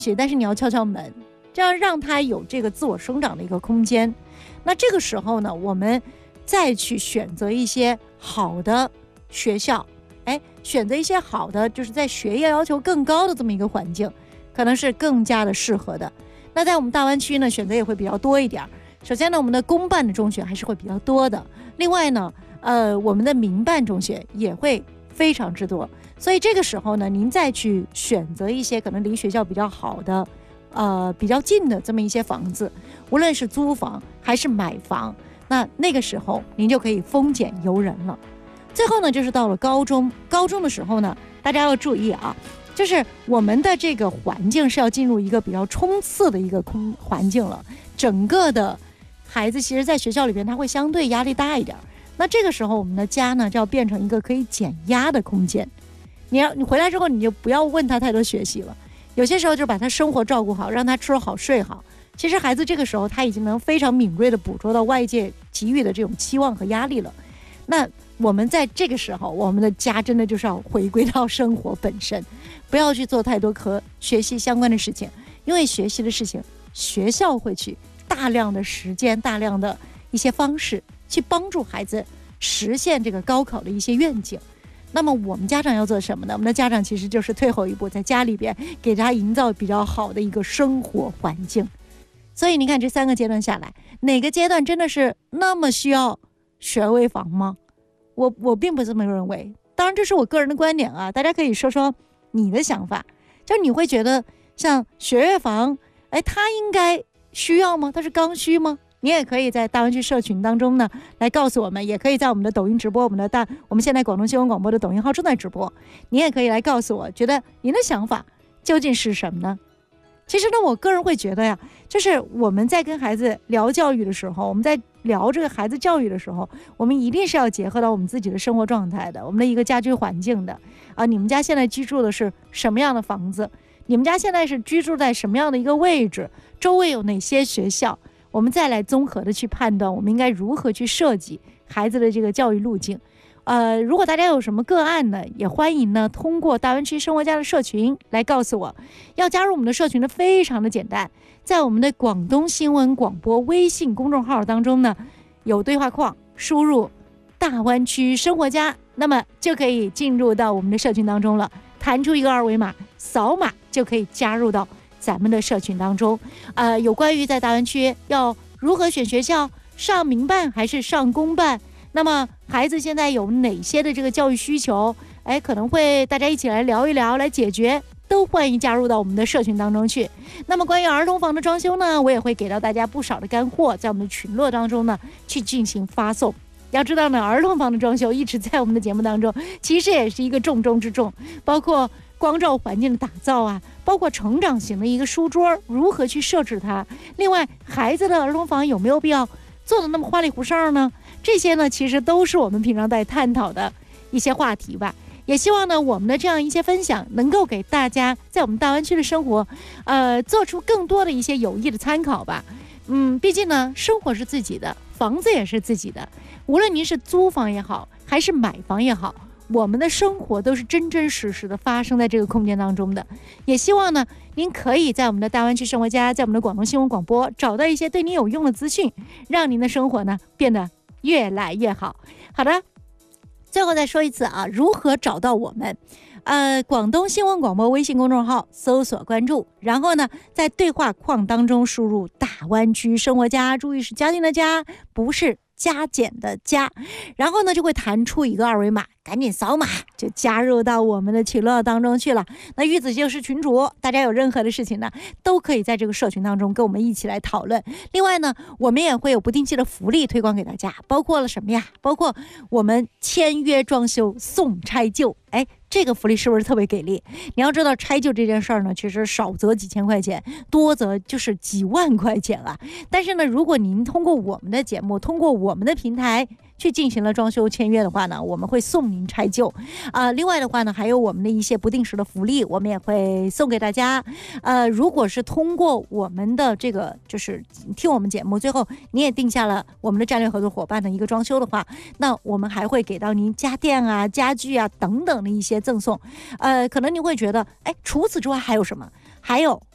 但是你要敲敲门，这样让他有这个自我生长的一个空间。那这个时候呢，我们再去选择一些好的学校，选择一些好的，就是在学业要求更高的这么一个环境，可能是更加的适合的。那在我们大湾区呢，选择也会比较多一点。首先呢，我们的公办的中学还是会比较多的。另外呢，我们的民办中学也会非常之多。所以这个时候呢，您再去选择一些可能离学校比较好的，比较近的这么一些房子，无论是租房还是买房，那个时候您就可以丰俭由人了。最后呢，就是到了高中的时候呢，大家要注意啊，就是我们的这个环境是要进入一个比较冲刺的一个环境了。整个的孩子其实在学校里边他会相对压力大一点，那这个时候我们的家呢就要变成一个可以减压的空间。你回来之后你就不要问他太多学习了，有些时候就把他生活照顾好，让他吃好睡好。其实孩子这个时候他已经能非常敏锐地捕捉到外界给予的这种期望和压力了。那我们在这个时候，我们的家真的就是要回归到生活本身，不要去做太多和学习相关的事情，因为学习的事情学校会去大量的时间，大量的一些方式去帮助孩子实现这个高考的一些愿景。那么我们家长要做什么呢？我们的家长其实就是退后一步，在家里边给他营造比较好的一个生活环境。所以你看这3个阶段下来，哪个阶段真的是那么需要学位房吗？我并不这么认为。当然这是我个人的观点啊，大家可以说说你的想法。就你会觉得像学位房，它应该需要吗？它是刚需吗？你也可以在大湾区社群当中呢来告诉我们，也可以在我们的抖音直播，我们现在广东新闻广播的抖音号正在直播，你也可以来告诉我，觉得您的想法究竟是什么呢？其实呢，我个人会觉得呀，就是我们在跟孩子聊教育的时候，我们在聊这个孩子教育的时候，我们一定是要结合到我们自己的生活状态的，我们的一个家居环境的啊。你们家现在居住的是什么样的房子？你们家现在是居住在什么样的一个位置？周围有哪些学校？我们再来综合的去判断，我们应该如何去设计孩子的这个教育路径。如果大家有什么个案呢，也欢迎呢通过大湾区生活家的社群来告诉我。要加入我们的社群呢，非常的简单，在我们的广东新闻广播微信公众号当中呢，有对话框，输入大湾区生活家，那么就可以进入到我们的社群当中了。弹出一个二维码，扫码就可以加入到咱们的社群当中。有关于在大湾区要如何选学校，上民办还是上公办，那么孩子现在有哪些的这个教育需求，可能会大家一起来聊一聊，来解决，都欢迎加入到我们的社群当中去。那么关于儿童房的装修呢，我也会给到大家不少的干货，在我们的群落当中呢去进行发送。要知道呢，儿童房的装修一直在我们的节目当中，其实也是一个重中之重，包括光照环境的打造啊，包括成长型的一个书桌如何去设置它。另外，孩子的儿童房有没有必要做的那么花里胡哨呢？这些呢，其实都是我们平常在探讨的一些话题吧。也希望呢，我们的这样一些分享能够给大家在我们大湾区的生活，做出更多的一些有益的参考吧。毕竟呢，生活是自己的，房子也是自己的。无论您是租房也好，还是买房也好，我们的生活都是真真实实的发生在这个空间当中的。也希望呢，您可以在我们的大湾区生活家，在我们的广东新闻广播找到一些对您有用的资讯，让您的生活呢变得越来越好。好的，最后再说一次啊，如何找到我们？广东新闻广播微信公众号搜索关注，然后呢，在对话框当中输入大湾区生活家，注意是家庭的家，不是加减的加，然后呢就会弹出一个二维码，赶紧扫码就加入到我们的群落当中去了。那玉子就是群主，大家有任何的事情呢，都可以在这个社群当中跟我们一起来讨论。另外呢，我们也会有不定期的福利推广给大家，包括了什么呀？包括我们签约装修送拆旧，这个福利是不是特别给力？你要知道拆旧这件事儿呢，其实少则几千块钱，多则就是几万块钱啊。但是呢，如果您通过我们的节目，通过我们的平台去进行了装修签约的话呢，我们会送您拆旧另外的话呢，还有我们的一些不定时的福利，我们也会送给大家。如果是通过我们的这个就是听我们节目，最后你也定下了我们的战略合作伙伴的一个装修的话，那我们还会给到您家电啊、家具啊等等的一些赠送。可能你会觉得除此之外还有什么？还有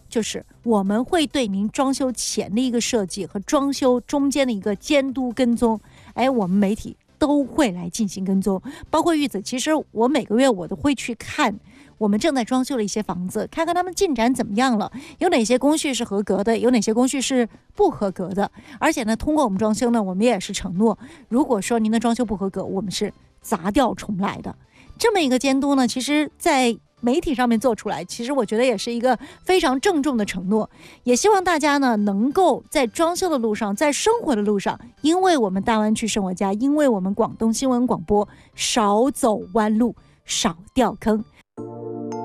就是我们会对您装修前的一个设计和装修中间的一个监督跟踪，我们媒体都会来进行跟踪，包括玉子，其实我每个月我都会去看我们正在装修的一些房子，看看他们进展怎么样了，有哪些工序是合格的，有哪些工序是不合格的。而且呢，通过我们装修呢，我们也是承诺，如果说您的装修不合格，我们是砸掉重来的。这么一个监督呢，其实在媒体上面做出来，其实我觉得也是一个非常郑重的承诺，也希望大家呢能够在装修的路上，在生活的路上，因为我们大湾区生活家，因为我们广东新闻广播，少走弯路，少掉坑。